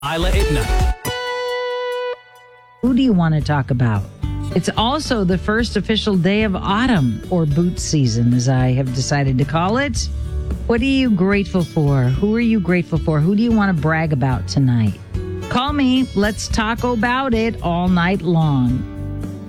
Isla Itna. Who do you want to talk about? It's also the first official day of autumn, or boot season, as I have decided to call it. What are you grateful for? Who are you grateful for? Who do you want to brag about tonight? Call me. Let's talk about it all night long.